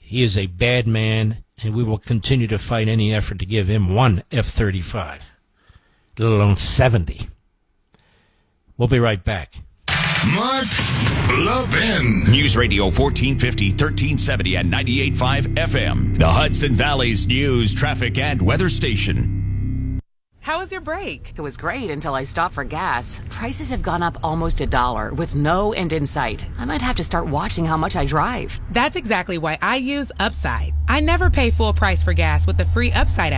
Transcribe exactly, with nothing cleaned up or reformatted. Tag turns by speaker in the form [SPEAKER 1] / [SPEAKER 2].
[SPEAKER 1] He is a bad man, and we will continue to fight any effort to give him one F thirty-five, let alone seventy. We'll be right back.
[SPEAKER 2] Mark Levin.
[SPEAKER 3] News Radio fourteen fifty, thirteen seventy, and ninety-eight point five F M. The Hudson Valley's news, traffic, and weather station.
[SPEAKER 4] How was your break?
[SPEAKER 5] It was great until I stopped for gas. Prices have gone up almost a dollar with no end in sight. I might have to start watching how much I drive.
[SPEAKER 4] That's exactly why I use Upside. I never pay full price for gas with the free Upside app.